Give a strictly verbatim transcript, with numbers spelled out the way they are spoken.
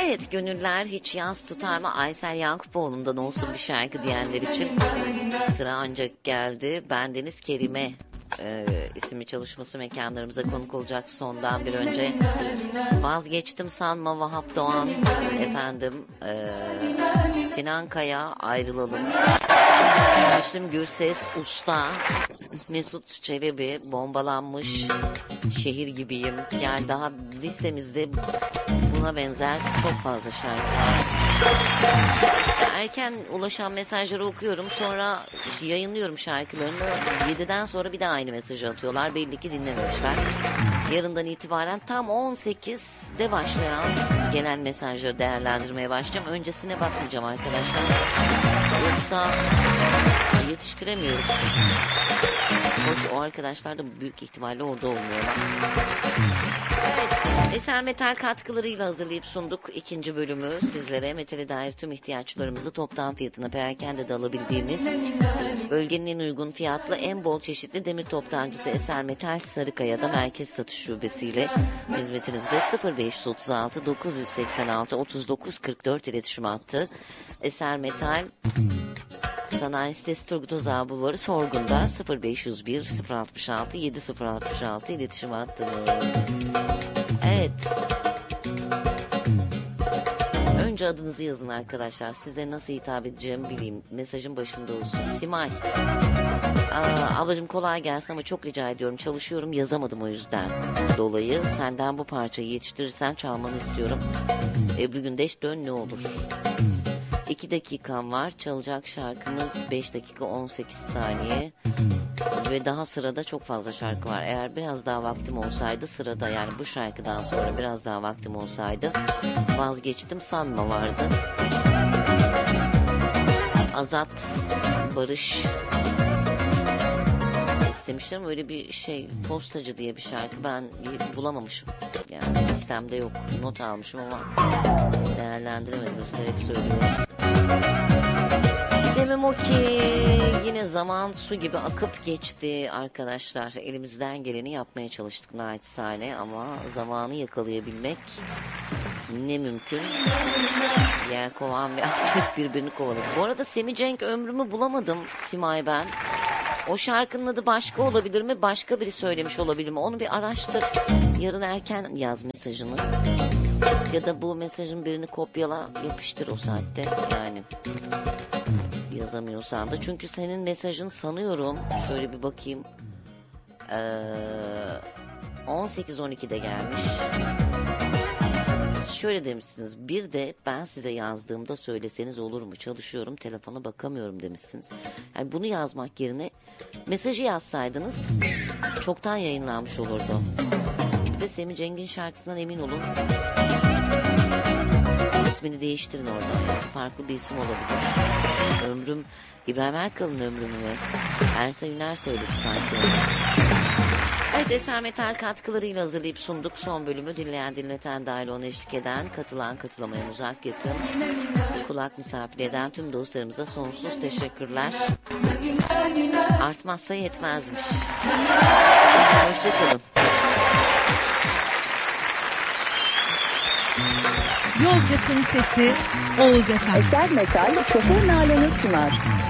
Evet, gönüller hiç yaz tutar mı? Aysel Yakupoğlu'ndan olsun bir şarkı diyenler için sıra ancak geldi. Bendeniz Kerime e, isimli çalışması mekanlarımıza konuk olacak sondan bir önce. Vazgeçtim sanma Vahap Doğan, efendim e, Sinan Kaya, ayrılalım. Müslüm Gürses, Usta, Mesut Çelebi, bombalanmış, şehir gibiyim. Yani daha listemizde buna benzer çok fazla şarkı var. İşte erken ulaşan mesajları okuyorum, sonra yayınlıyorum şarkılarını. yediden sonra bir de aynı mesajı atıyorlar. Belli ki dinlememişler. Yarından itibaren tam on sekizde başlayan gelen mesajları değerlendirmeye başlayacağım. Öncesine bakmayacağım arkadaşlar. Yoksa yetiştiremiyoruz. Hoş, o arkadaşlar da büyük ihtimalle orada olmuyorlar. Evet, Eser Metal katkılarıyla hazırlayıp sunduk ikinci bölümü sizlere. Metale dair tüm ihtiyaçlarımızı toptan fiyatına perakende de alabildiğimiz, bölgenin en uygun fiyatlı, en bol çeşitli demir toptancısı Eser Metal Sarıkaya'da merkez satış şubesiyle hizmetinizde. Sıfır beş otuz altı dokuz yüz seksen altı otuz dokuz kırk dört iletişim hattı. Eser Metal Sanayi Sitesi Turgut Özal Bulvarı Sorgun'da. Sıfır beş yüz bir sıfır altmış altı yedi sıfır altmış altı iletişim hattımız. Evet. Önce adınızı yazın arkadaşlar. Size nasıl hitap edeceğimi bileyim. Mesajın başında olsun. Simay. Aa, ablacığım kolay gelsin ama çok rica ediyorum. Çalışıyorum, yazamadım o yüzden dolayı. Senden bu parçayı yetiştirirsen çalmanı istiyorum. Ebru Gündeş, dön ne olur. İki dakikam var. Çalacak şarkımız beş dakika on sekiz saniye. Ve daha sırada çok fazla şarkı var. Eğer biraz daha vaktim olsaydı sırada, yani bu şarkıdan sonra biraz daha vaktim olsaydı, vazgeçtim sanma vardı. Azat, Barış istemişler ama öyle bir şey, Postacı diye bir şarkı ben bulamamışım. Yani listemde yok. Not almışım ama değerlendiremedim, üzülerek söylüyorum. Demem o ki yine zaman su gibi akıp geçti arkadaşlar. Elimizden geleni yapmaya çalıştık naçizane ama zamanı yakalayabilmek ne mümkün. Yelkovan ve akrep birbirini kovaladı. Bu arada Semih Cenk ömrümü bulamadım Simay ben. O şarkının adı başka olabilir mi? Başka biri söylemiş olabilir mi? Onu bir araştır. Yarın erken yaz mesajını. Ya da bu mesajın birini kopyala, yapıştır o saatte. Yani yazamıyorsan da. Çünkü senin mesajın sanıyorum, şöyle bir bakayım, ee, on sekiz on ikide gelmiş. Şöyle demişsiniz, bir de ben size yazdığımda söyleseniz olur mu? Çalışıyorum, telefona bakamıyorum demişsiniz. Yani bunu yazmak yerine mesajı yazsaydınız çoktan yayınlanmış olurdu. Bir de Semih Cenk'in şarkısından emin olun. İsmini değiştirin orada. Farklı bir isim olabilir. Ömrüm, İbrahim Erkal'ın ömrümü mü? Ersa Üner söyledi sanki onu. Evet, Eser Metal katkılarıyla hazırlayıp sunduk. Son bölümü dinleyen dinleten dahil ona eşlik eden, katılan katılamayan, uzak yakın, kulak misafir eden tüm dostlarımıza sonsuz teşekkürler. Artmazsa yetmezmiş. Hoşçakalın. Yozgat'ın sesi Oğuz Efendi. Eser Metal şoför Nalan'ı sunar.